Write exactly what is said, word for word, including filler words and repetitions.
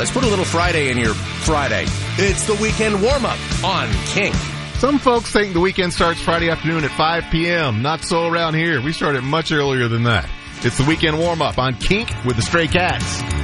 Let's put a little Friday in your Friday. It's the weekend warm-up on King. Some folks think the weekend starts Friday afternoon at five p.m. Not so around here. We start it much earlier than that. It's the weekend warm-up on Kink with the Stray Cats.